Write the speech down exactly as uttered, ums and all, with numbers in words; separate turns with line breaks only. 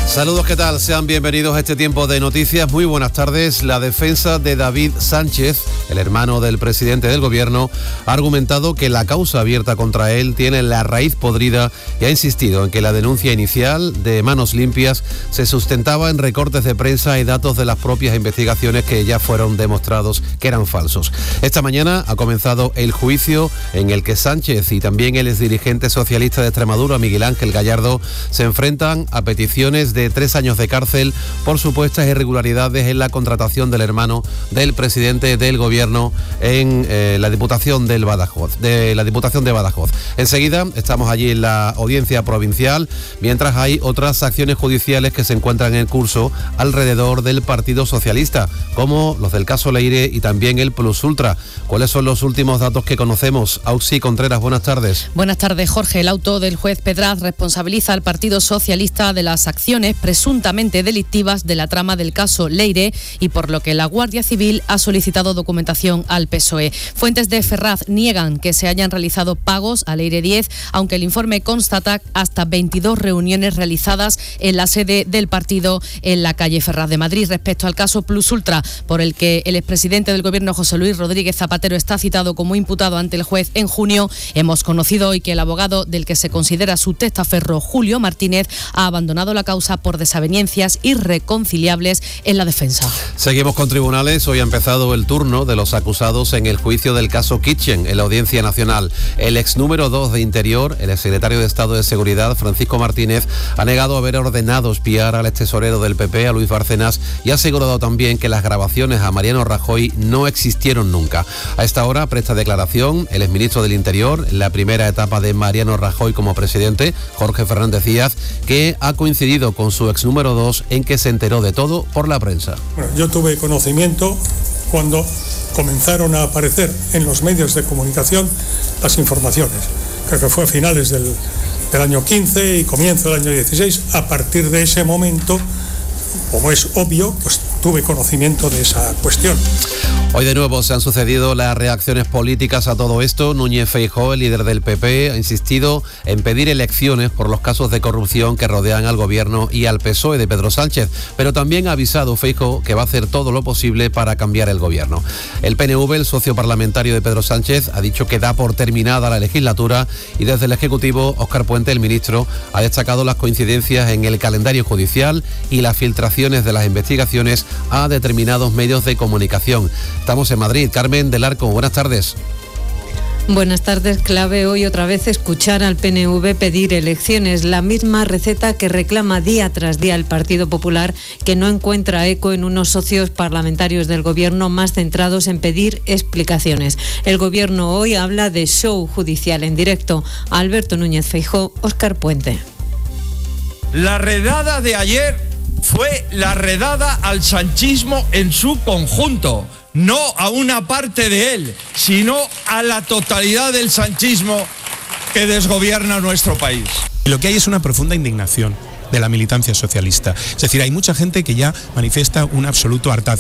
Saludos, ¿qué tal? Sean bienvenidos a este tiempo de noticias. Muy buenas tardes. La defensa de David Sánchez, el hermano del presidente del gobierno, ha argumentado que la causa abierta contra él tiene la raíz podrida y ha insistido en que la denuncia inicial de Manos Limpias se sustentaba en recortes de prensa y datos de las propias investigaciones que ya fueron demostrados que eran falsos. Esta mañana ha comenzado el juicio en el que Sánchez y también el exdirigente socialista de Extremadura, Miguel Ángel Gallardo, se enfrentan a peticiones de tres años de cárcel por supuestas irregularidades en la contratación del hermano del presidente del gobierno en eh, la Diputación del Badajoz, de la Diputación de Badajoz. Enseguida estamos allí en la audiencia provincial, mientras hay otras acciones judiciales que se encuentran en curso alrededor del Partido Socialista, como los del caso Leire y también el Plus Ultra. ¿Cuáles son los últimos datos que conocemos? Auxi Contreras, buenas tardes.
Buenas tardes, Jorge. El auto del juez Pedraz responsabiliza al Partido Socialista de las acciones presuntamente delictivas de la trama del caso Leire y por lo que la Guardia Civil ha solicitado documentación al P S O E. Fuentes de Ferraz niegan que se hayan realizado pagos a Leire diez, aunque el informe constata hasta veintidós reuniones realizadas en la sede del partido en la calle Ferraz de Madrid. Respecto al caso Plus Ultra, por el que el expresidente del gobierno José Luis Rodríguez Zapatero está citado como imputado ante el juez en junio, hemos conocido hoy que el abogado del que se considera su testaferro, Julio Martínez, ha abandonado la causa por desavenencias irreconciliables en la defensa.
Seguimos con tribunales. Hoy ha empezado el turno de los acusados en el juicio del caso Kitchen en la Audiencia Nacional. El ex número dos de Interior, el exsecretario de Estado de Seguridad, Francisco Martínez, ha negado haber ordenado espiar al extesorero del P P, a Luis Bárcenas, y ha asegurado también que las grabaciones a Mariano Rajoy no existieron nunca. A esta hora presta declaración el exministro del Interior, en la primera etapa de Mariano Rajoy como presidente, Jorge Fernández Díaz, que ha coincidido con su ex número dos en que se enteró de todo por la prensa.
Bueno, yo tuve conocimiento cuando comenzaron a aparecer en los medios de comunicación las informaciones. Creo que fue a finales del, del año quince y comienzo del año dieciséis. A partir de ese momento, como es obvio, pues tuve conocimiento de esa cuestión.
Hoy de nuevo se han sucedido las reacciones políticas a todo esto. Núñez Feijóo, el líder del P P, ha insistido en pedir elecciones por los casos de corrupción que rodean al gobierno y al P S O E de Pedro Sánchez, pero también ha avisado Feijóo que va a hacer todo lo posible para cambiar el gobierno. El P N V, el socio parlamentario de Pedro Sánchez, ha dicho que da por terminada la legislatura y desde el Ejecutivo, Óscar Puente, el ministro, ha destacado las coincidencias en el calendario judicial y las filtraciones de las investigaciones a determinados medios de comunicación. Estamos en Madrid. Carmen del Arco, buenas tardes.
Buenas tardes. Clave hoy otra vez escuchar al P N V pedir elecciones, la misma receta que reclama día tras día el Partido Popular, que no encuentra eco en unos socios parlamentarios del gobierno más centrados en pedir explicaciones. El gobierno hoy habla de show judicial en directo. Alberto Núñez Feijóo, Óscar Puente.
La redada de ayer fue la redada al sanchismo en su conjunto, no a una parte de él, sino a la totalidad del sanchismo que desgobierna nuestro país.
Lo que hay es una profunda indignación de la militancia socialista. Es decir, hay mucha gente que ya manifiesta un absoluto hartazgo.